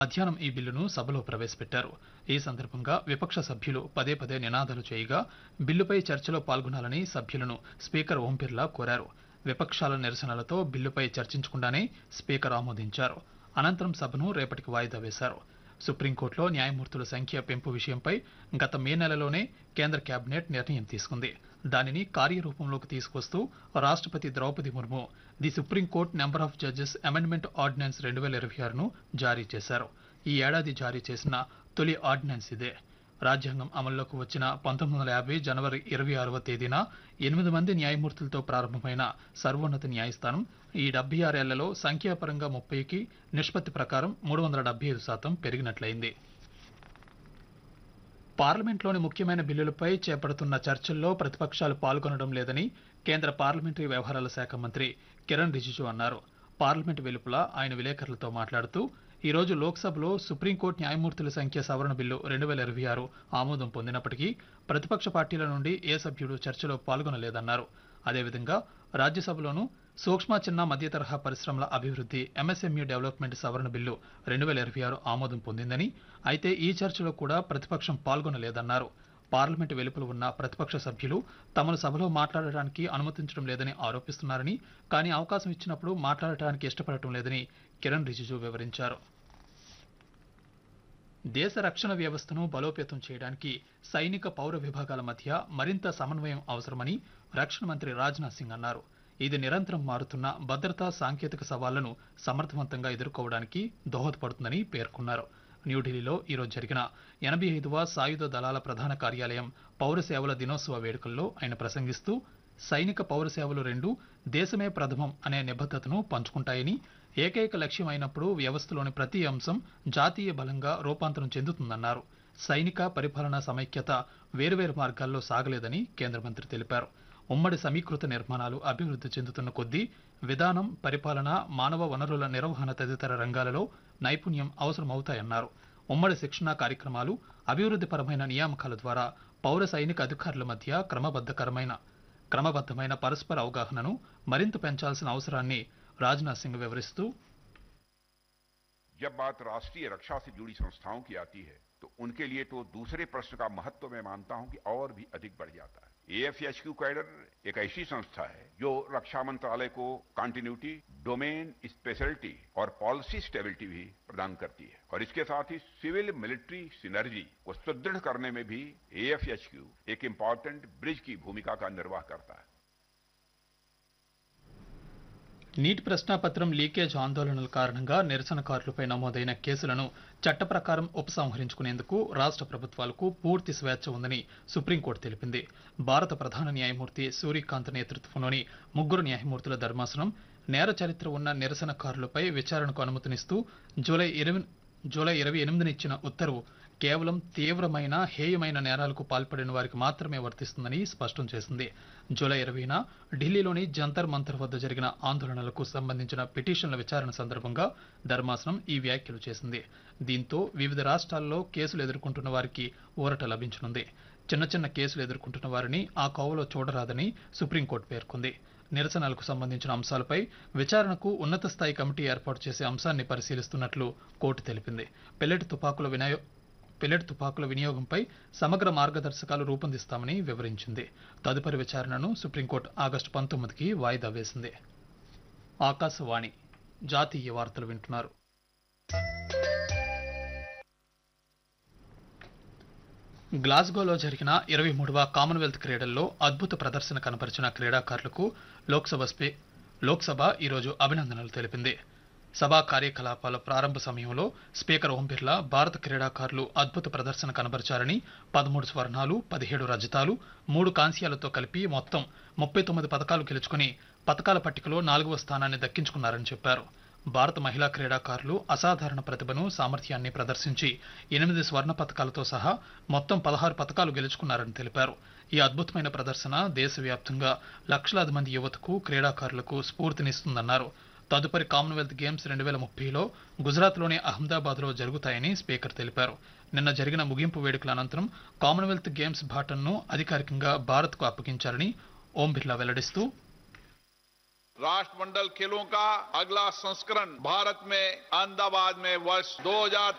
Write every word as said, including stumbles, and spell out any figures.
మధ్యాహ్నం ఈ బిల్లును సభలో ప్రవేశపెట్టారు. ఈ సందర్భంగా విపక్ష సభ్యులు పదే పదే నినాదాలు చేయగా బిల్లుపై చర్చలో పాల్గొనాలని సభ్యులను స్పీకర్ ఓం బిర్లా కోరారు. విపక్షాల నిరసనలతో బిల్లుపై చర్చించకుండానే స్పీకర్ ఆమోదించారు. అనంతరం సభను రేపటికి వాయిదా వేశారు. సుప్రీంకోర్టులో న్యాయమూర్తుల సంఖ్య పెంపు విషయంపై గత మే నెలలోనే కేంద్ర కేబినెట్ నిర్ణయం తీసుకుంది. దానిని కార్యరూపంలోకి తీసుకొస్తూ రాష్ట్రపతి Draupadi Murmu the supreme court number of judges amendment ordinance రెండు వేల ఇరవై ఆరును జారీ చేశారు. ఈ ఏడాది జారీ చేసిన తొలి ఆర్డినెన్స్ ఇదే. రాజ్యాంగం అమల్లోకి వచ్చిన పంతొమ్మిది వందల యాభై జనవరి ఇరవై ఆరవ తేదీన ఎనిమిది మంది న్యాయమూర్తులతో ప్రారంభమైన సర్వోన్నత న్యాయస్థానం ఈ డెబ్బై ఆరేళ్లలో సంఖ్యాపరంగా ముప్పైకి నిష్పత్తి ప్రకారం మూడు వందల డెబ్బై ఐదు శాతం పెరిగినట్లయింది. పార్లమెంట్లోని ముఖ్యమైన బిల్లులపై చేపడుతున్న చర్చల్లో ప్రతిపక్షాలు పాల్గొనడం లేదని కేంద్ర పార్లమెంటరీ వ్యవహారాల శాఖ మంత్రి కిరణ్ రిజిజు అన్నారు. పార్లమెంటు వెలుపల ఆయన విలేకరులతో మాట్లాడుతూ ఈ రోజు లోక్సభలో సుప్రీంకోర్టు న్యాయమూర్తుల సంఖ్య సవరణ బిల్లు రెండు వేల ఇరవై ఆరు ఆమోదం పొందినప్పటికీ ప్రతిపక్ష పార్టీల నుండి ఏ సభ్యుడు చర్చలో పాల్గొనలేదన్నారు. అదేవిధంగా రాజ్యసభలోనూ సూక్ష్మ చిన్న మధ్య తరహా పరిశ్రమల అభివృద్ధి ఎంఎస్ఎంఈ డెవలప్మెంట్ సవరణ బిల్లు రెండు వేల ఇరవై ఆరు ఆమోదం పొందిందని, అయితే ఈ చర్చలో కూడా ప్రతిపక్షం పాల్గొనలేదన్నారు. పార్లమెంటు వెలుపల ఉన్న ప్రతిపక్ష సభ్యులు తమను సభలో మాట్లాడటానికి అనుమతించడం లేదని ఆరోపిస్తున్నారని, కానీ అవకాశం ఇచ్చినప్పుడు మాట్లాడటానికి ఇష్టపడటం లేదని కిరణ్ రిజిజు వివరించారు. దేశ రక్షణ వ్యవస్థను బలోపేతం చేయడానికి సైనిక పౌర విభాగాల మధ్య మరింత సమన్వయం అవసరమని రక్షణ మంత్రి రాజ్నాథ్ సింగ్ అన్నారు. ఇది నిరంతరం మారుతున్న భద్రతా సాంకేతిక సవాళ్లను సమర్థవంతంగా ఎదుర్కోవడానికి దోహదపడుతుందని పేర్కొన్నారు. న్యూఢిల్లీలో ఈరోజు జరిగిన ఎనభై ఐదవ సాయుధ దళాల ప్రధాన కార్యాలయం పౌర సేవల దినోత్సవ వేడుకల్లో ఆయన ప్రసంగిస్తూ సైనిక పౌర సేవలు రెండు దేశమే ప్రథమం అనే నిబద్ధతను పంచుకుంటాయని, ఏకైక లక్ష్యం అయినప్పుడు వ్యవస్థలోని ప్రతి అంశం జాతీయ బలంగా రూపాంతరం చెందుతుందన్నారు. సైనిక పరిపాలనా సమైక్యత వేర్వేరు మార్గాల్లో సాగలేదని కేంద్ర మంత్రి తెలిపారు. ఉమ్మడి సమీకృత నిర్మాణాలు అభివృద్ధి చెందుతున్న కొద్దీ విధానం, పరిపాలన, మానవ వనరుల నిర్వహణ తదితర రంగాలలో నైపుణ్యం అవసరమవుతాయన్నారు. ఉమ్మడి శిక్షణా కార్యక్రమాలు, అభివృద్ధిపరమైన నియామకాల ద్వారా పౌర సైనిక అధికారుల మధ్య క్రమబద్ధకరమైన క్రమబద్ధమైన పరస్పర అవగాహనను మరింత పెంచాల్సిన అవసరాన్ని రాజ్నాథ్ సింగ్ వివరిస్తూ जब बात राष्ट्रीय रक्षा से जुड़ी संस्थाओं की आती है तो उनके लिए तो दूसरे प्रश्न का महत्व मैं मानता हूं कि और भी अधिक बढ़ जाता है। एएफएचक्यू कैडर एक ऐसी संस्था है जो रक्षा मंत्रालय को कंटिन्यूटी, डोमेन स्पेशलिटी और पॉलिसी स्टेबिलिटी भी प्रदान करती है, और इसके साथ ही सिविल मिलिट्री सिनर्जी को सुदृढ़ करने में भी एएफएचक्यू एक इंपॉर्टेंट ब्रिज की भूमिका का निर्वाह करता है। నీట్ ప్రశ్నాపత్రం లీకేజ్ ఆందోళనల కారణంగా నిరసనకారులపై నమోదైన కేసులను చట్ట ప్రకారం ఉపసంహరించుకునేందుకు రాష్ట్ర ప్రభుత్వాలకు పూర్తి స్వేచ్ఛ ఉందని సుప్రీంకోర్టు తెలిపింది. భారత ప్రధాన న్యాయమూర్తి సూర్యకాంత్ నేతృత్వంలోని ముగ్గురు న్యాయమూర్తుల ధర్మాసనం నేర చరిత్ర ఉన్న నిరసనకారులపై విచారణకు అనుమతినిస్తూ జూలై ఇరవై జూలై ఇరవై ఎనిమిదిన ఇచ్చిన ఉత్తర్వు కేవలం తీవ్రమైన హేయమైన నేరాలకు పాల్పడిన వారికి మాత్రమే వర్తిస్తుందని స్పష్టం చేసింది. జూలై ఇరవైన ఢిల్లీలోని జంతర్ మంతర్ వద్ద జరిగిన ఆందోళనలకు సంబంధించిన పిటిషన్ల విచారణ సందర్భంగా ధర్మాసనం ఈ వ్యాఖ్యలు చేసింది. దీంతో వివిధ రాష్ట్రాల్లో కేసులు ఎదుర్కొంటున్న వారికి ఊరట లభించనుంది. చిన్న చిన్న కేసులు ఎదుర్కొంటున్న వారిని ఆ కోవలో చూడరాదని సుప్రీంకోర్టు పేర్కొంది. నిరసనలకు సంబంధించిన అంశాలపై విచారణకు ఉన్నత స్థాయి కమిటీ ఏర్పాటు చేసే అంశాన్ని పరిశీలిస్తున్నట్లు కోర్టు తెలిపింది. పెల్లెట్ తుపాకుల వినియో పెల్లెట్ తుపాకుల వినియోగంపై సమగ్ర మార్గదర్శకాలు రూపొందిస్తామని వివరించింది. తదుపరి విచారణను సుప్రీంకోర్టు ఆగస్టు పంతొమ్మిదికి వాయిదా వేసింది. ఆకాశవాణి జాతీయ వార్తలు వింటున్నారు. గ్లాస్గోలో జరిగిన ఇరవై మూడవ కామన్వెల్త్ క్రీడల్లో అద్భుత ప్రదర్శన కనపరిచిన క్రీడాకారులకు లోక్సభ స్పీ లోక్సభ ఈరోజు అభినందనలు తెలిపింది. సభా కార్యకలాపాల ప్రారంభ సమయంలో స్పీకర్ ఓం బిర్లా భారత క్రీడాకారులు అద్భుత ప్రదర్శన కనబరిచారని, పదమూడు స్వర్ణాలు, పదిహేడు రజతాలు, మూడు కాంస్యాలతో కలిపి మొత్తం ముప్పై తొమ్మిది పథకాలు గెలుచుకుని పథకాల పట్టికలో నాలుగవ స్థానాన్ని దక్కించుకున్నారని చెప్పారు. భారత మహిళా క్రీడాకారులు అసాధారణ ప్రతిభను, సామర్థ్యాన్ని ప్రదర్శించి ఎనిమిది స్వర్ణ పథకాలతో సహా మొత్తం పదహారు పథకాలు గెలుచుకున్నారని తెలిపారు. ఈ అద్భుతమైన ప్రదర్శన దేశవ్యాప్తంగా లక్షలాది మంది యువతకు, క్రీడాకారులకు స్ఫూర్తినిస్తుందన్నారు. తదుపరి కామన్వెల్త్ గేమ్స్ రెండు వేల ముప్పైలో గుజరాత్లోని అహ్మదాబాద్లో జరుగుతాయని స్పీకర్ తెలిపారు. నిన్న జరిగిన ముగింపు వేడుకల అనంతరం కామన్వెల్త్ గేమ్స్ బాటన్ను అధికారికంగా భారత్కు అప్పగించారని ఓం బిర్లా వెల్లడిస్తూ राष्ट्रमंडल खेलों का अगला संस्करण भारत में अहमदाबाद में वर्ष दो हजार